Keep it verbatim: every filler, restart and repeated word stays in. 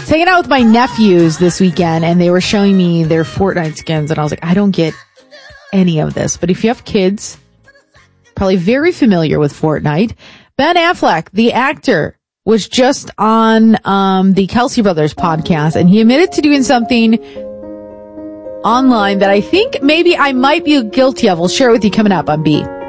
hanging out with my nephews this weekend, and they were showing me their Fortnite skins, and I was like, I don't get any of this. But if you have kids, probably very familiar with Fortnite. Ben Affleck, the actor, was just on um the Kelsey Brothers podcast, and he admitted to doing something online that I think maybe I might be guilty of. We'll share it with you coming up on B.